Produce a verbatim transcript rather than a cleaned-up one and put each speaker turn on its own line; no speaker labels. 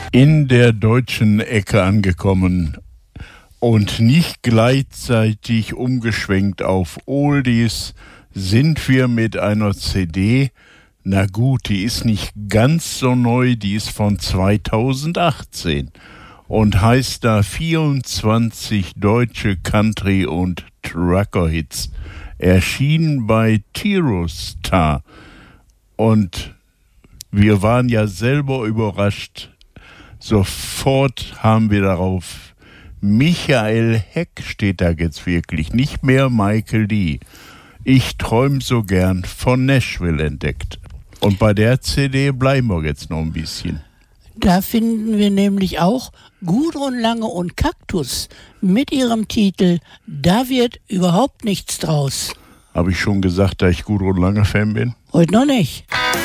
In der deutschen Ecke angekommen und nicht gleichzeitig umgeschwenkt auf Oldies sind wir mit einer C D. Na gut, die ist nicht ganz so neu, die ist von zweitausendachtzehn und heißt da vierundzwanzig deutsche Country- und Trucker-Hits. Erschienen bei Tirostar. Und wir waren ja selber überrascht. Sofort haben wir darauf Michael Heck steht da jetzt wirklich, nicht mehr Michael D. Ich träum so gern von Nashville entdeckt. Und bei der C D bleiben wir jetzt noch ein bisschen.
Da finden wir nämlich auch Gudrun Lange und Kaktus mit ihrem Titel Da wird überhaupt nichts draus.
Habe ich schon gesagt, dass ich Gudrun Lange Fan bin?
Heute noch nicht.